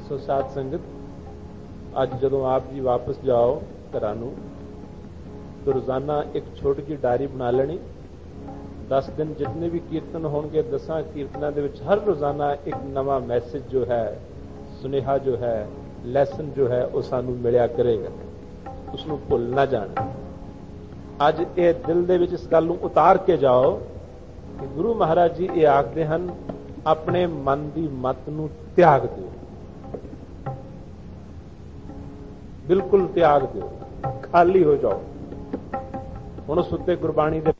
ਸੋ ਸਾਧ ਸੰਗਤ, ਅੱਜ ਜਦੋਂ ਆਪ ਜੀ ਵਾਪਸ ਜਾਓ ਘਰਾਂ ਨੂੰ ਤਾਂ ਰੋਜ਼ਾਨਾ ਇੱਕ ਛੋਟੀ ਜਿਹੀ ਡਾਇਰੀ ਬਣਾ ਲੈਣੀ। 10 ਦਿਨ ਜਿਤਨੇ ਵੀ ਕੀਰਤਨ ਹੋਣਗੇ, 10 ਕੀਰਤਨਾਂ ਦੇ ਵਿੱਚ ਹਰ ਰੋਜ਼ਾਨਾ ਇੱਕ ਨਵਾਂ ਮੈਸੇਜ ਜੋ ਹੈ, ਸੁਨੇਹਾ ਜੋ ਹੈ, ਲੈਸਨ ਜੋ ਹੈ ਉਹ ਸਾਨੂੰ ਮਿਲਿਆ ਕਰੇਗਾ। ਉਸ ਨੂੰ ਭੁੱਲ ਨਾ ਜਾਣਾ। ਅੱਜ ਇਹ ਦਿਲ ਦੇ ਵਿੱਚ ਇਸ ਗੱਲ ਨੂੰ ਉਤਾਰ ਕੇ ਜਾਓ ਕਿ ਗੁਰੂ ਮਹਾਰਾਜ ਜੀ ਇਹ ਆਖਦੇ ਹਨ, ਆਪਣੇ ਮਨ ਦੀ ਮਤ ਨੂੰ ਤਿਆਗ ਦਿਓ, ਬਿਲਕੁਲ ਤਿਆਗ ਦਿਓ, ਖਾਲੀ ਹੋ ਜਾਓ। ਹੁਣ ਉਸ ਉੱਤੇ ਗੁਰਬਾਣੀ ਦੇ